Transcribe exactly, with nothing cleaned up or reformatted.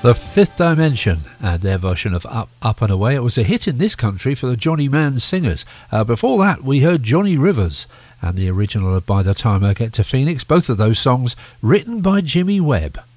The Fifth Dimension and their version of Up, Up and Away. It was a hit in this country for the Johnny Mann Singers. Uh, before that, we heard Johnny Rivers and the original of By the Time I Get to Phoenix, both of those songs written by Jimmy Webb.